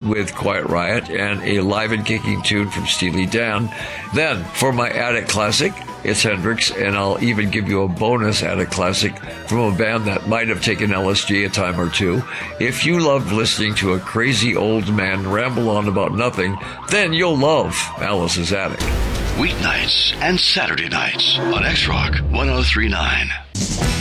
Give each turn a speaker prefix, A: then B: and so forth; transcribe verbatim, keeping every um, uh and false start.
A: with Quiet Riot and a live and kicking tune from Steely Dan. Then, for my Attic Classic, it's Hendrix, and I'll even give you a bonus Attic Classic from a band that might have taken L S D a time or two. If you love listening to a crazy old man ramble on about nothing, then you'll love Alice's Attic.
B: Weeknights and Saturday nights on X-Rock one oh three point nine.